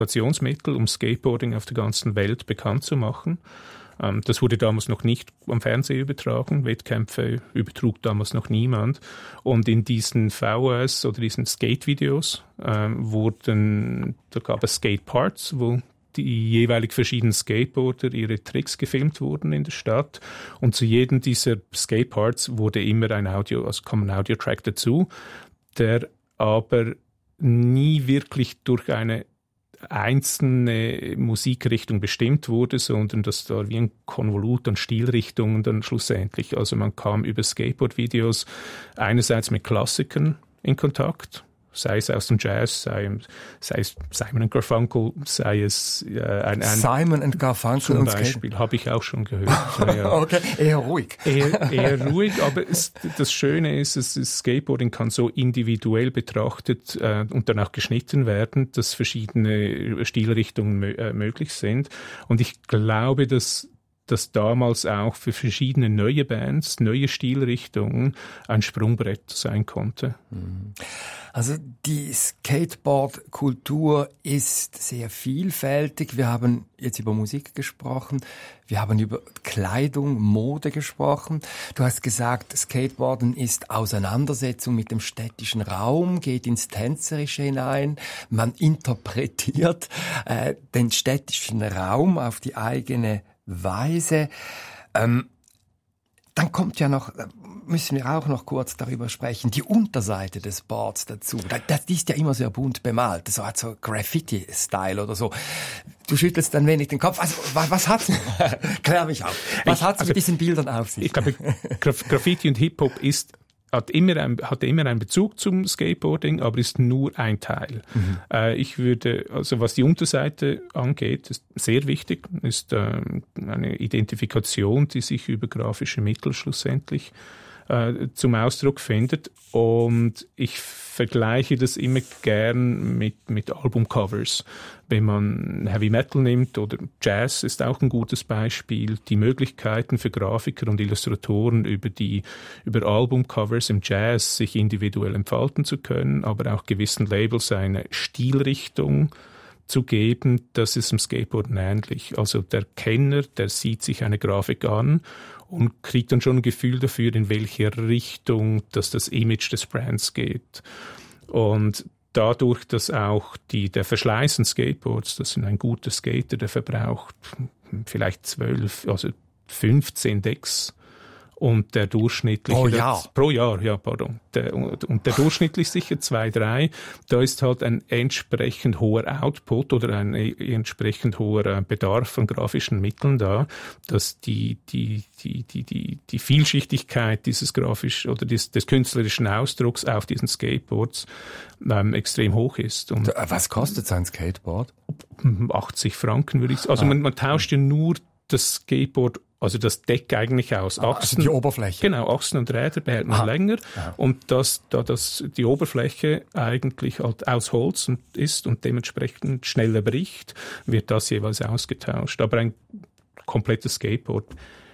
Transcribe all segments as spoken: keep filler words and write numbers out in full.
Kommunikationsmittel, um Skateboarding auf der ganzen Welt bekannt zu machen. Ähm, das wurde damals noch nicht am Fernsehen übertragen. Wettkämpfe übertrug damals noch niemand. Und in diesen V S oder diesen Skate-Videos ähm, wurden, da gab es Skate-Parts, wo die jeweilig verschiedenen Skateboarder ihre Tricks gefilmt wurden in der Stadt. Und zu jedem dieser Skateparts wurde immer ein Audio, also kam ein Audio-Track dazu, der aber nie wirklich durch eine einzelne Musikrichtung bestimmt wurde, sondern das war wie ein Konvolut an Stilrichtungen dann schlussendlich. Also man kam über Skateboard-Videos einerseits mit Klassikern in Kontakt, sei es aus dem Jazz, sei, sei es Simon and Garfunkel, sei es äh, ein, ein Simon and Garfunkel zum Beispiel, habe ich auch schon gehört. Ja. Okay, eher ruhig. Eher, eher ruhig, aber es, das Schöne ist, es, das Skateboarding kann so individuell betrachtet äh, und dann auch geschnitten werden, dass verschiedene Stilrichtungen mö- äh, möglich sind. Und ich glaube, dass dass damals auch für verschiedene neue Bands, neue Stilrichtungen ein Sprungbrett sein konnte. Also die Skateboard-Kultur ist sehr vielfältig. Wir haben jetzt über Musik gesprochen, wir haben über Kleidung, Mode gesprochen. Du hast gesagt, Skateboarden ist Auseinandersetzung mit dem städtischen Raum, geht ins Tänzerische hinein. Man interpretiert äh, den städtischen Raum auf die eigene Weise. Ähm, dann kommt ja noch, müssen wir auch noch kurz darüber sprechen, die Unterseite des Boards dazu. Das, das ist ja immer sehr bunt bemalt. Das hat so Graffiti-Style oder so. Du schüttelst ein wenig den Kopf. Also, was, was hat's? Klär mich auf. Was hat's also, mit diesen Bildern auf sich? Ich glaube, Graf- Graffiti und Hip-Hop ist hat immer, ein, hat immer einen Bezug zum Skateboarding, aber ist nur ein Teil. Mhm. Äh, ich würde, also was die Unterseite angeht, ist sehr wichtig, ist äh, eine Identifikation, die sich über grafische Mittel schlussendlich äh, zum Ausdruck findet. Und ich vergleiche das immer gern mit, mit Albumcovers. Wenn man Heavy Metal nimmt oder Jazz ist auch ein gutes Beispiel, die Möglichkeiten für Grafiker und Illustratoren über die, über Albumcovers im Jazz sich individuell entfalten zu können, aber auch gewissen Labels eine Stilrichtung zu geben, das ist im Skateboarden ähnlich. Also der Kenner, der sieht sich eine Grafik an und kriegt dann schon ein Gefühl dafür, in welche Richtung dass das Image des Brands geht. Und dadurch, dass auch die, der Verschleiß an Skateboards, das sind ein guter Skater, der verbraucht vielleicht zwölf, also fünfzehn Decks. Und der durchschnittliche... Pro Jahr? Das, pro Jahr, ja, pardon. Der, und, und der durchschnittlich sicher zwei, drei. Da ist halt ein entsprechend hoher Output oder ein entsprechend hoher Bedarf an grafischen Mitteln da, dass die, die, die, die, die, die Vielschichtigkeit dieses grafisch oder des, des künstlerischen Ausdrucks auf diesen Skateboards ähm, extrem hoch ist. Und was kostet so ein Skateboard? achtzig Franken würde ich sagen. Also ah. man, man tauscht ja nur das Skateboard, also das Deck eigentlich aus. Achsen, also die Oberfläche. Genau, Achsen und Räder behält man Aha. länger. Ja. Und das, da das, die Oberfläche eigentlich halt aus Holz und ist und dementsprechend schneller bricht, wird das jeweils ausgetauscht. Aber ein komplettes Skateboard.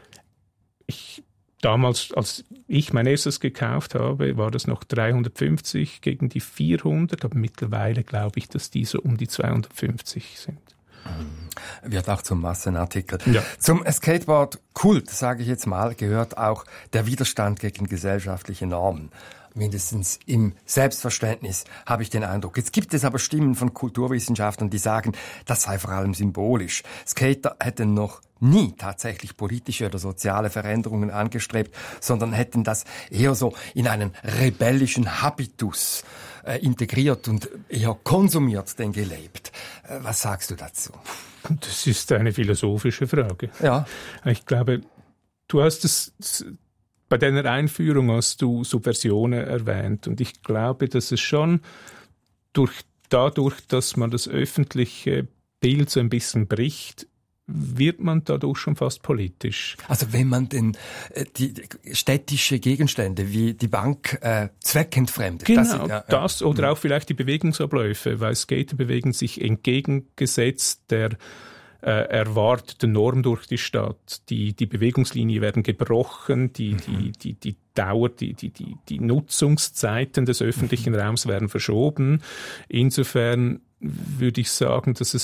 Ich, damals, als ich mein erstes gekauft habe, war das noch dreihundertfünfzig gegen die vierhundert. Aber mittlerweile glaube ich, dass die so um die zweihundertfünfzig sind. Wird auch zum Massenartikel. Ja. Zum Skateboard-Kult, sage ich jetzt mal, gehört auch der Widerstand gegen gesellschaftliche Normen. Mindestens im Selbstverständnis habe ich den Eindruck. Jetzt gibt es aber Stimmen von Kulturwissenschaftlern, die sagen, das sei vor allem symbolisch. Skater hätten noch nie tatsächlich politische oder soziale Veränderungen angestrebt, sondern hätten das eher so in einen rebellischen Habitus äh, integriert und eher konsumiert denn gelebt. Äh, was sagst du dazu? Das ist eine philosophische Frage. Ja. Ich glaube, du hast es... Bei deiner Einführung hast du Subversionen erwähnt und ich glaube, dass es schon durch, dadurch, dass man das öffentliche Bild so ein bisschen bricht, wird man dadurch schon fast politisch. Also wenn man den, die, die städtische Gegenstände wie die Bank äh, zweckentfremdet. Genau, das, ja, das oder ja. auch vielleicht die Bewegungsabläufe, weil Skater bewegen sich entgegengesetzt der Äh, erwartete Norm durch die Stadt. Die, die Bewegungslinie werden gebrochen, die, mhm. die, die, die Dauer, die, die, die, die Nutzungszeiten des öffentlichen mhm. Raums werden verschoben. Insofern würde ich sagen, dass es